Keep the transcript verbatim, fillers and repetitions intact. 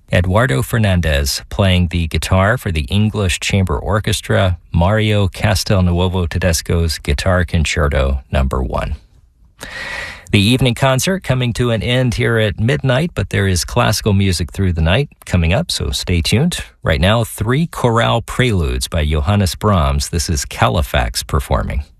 Eduardo Fernandez playing the guitar for the English Chamber Orchestra, Mario Castelnuovo Tedesco's Guitar Concerto Number One. The evening concert coming to an end here at midnight, but there is classical music through the night coming up, so stay tuned. Right now, three chorale preludes by Johannes Brahms. This is Califax performing.